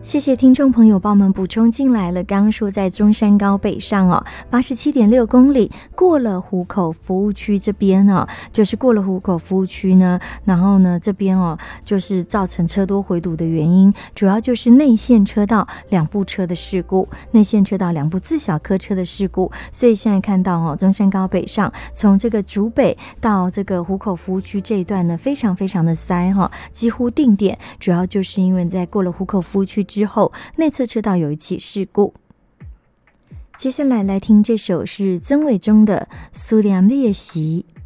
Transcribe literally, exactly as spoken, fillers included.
谢谢听众朋友帮我们补充进来了。刚刚说在中山高北上哦，八十七点六公里，过了湖口服务区这边哦，就是过了湖口服务区呢，然后呢这边哦，就是造成车多回堵的原因，主要就是内线车道两部车的事故，内线车道两部自小客车的事故，所以现在看到哦，中山高北上从这个竹北到这个湖口服务区这一段呢，非常非常的塞哈、哦，几乎定点，主要就是因为在过了湖口服务区之后，内侧车道有一起事故。接下来来听这首是曾伟忠的《苏良列席》。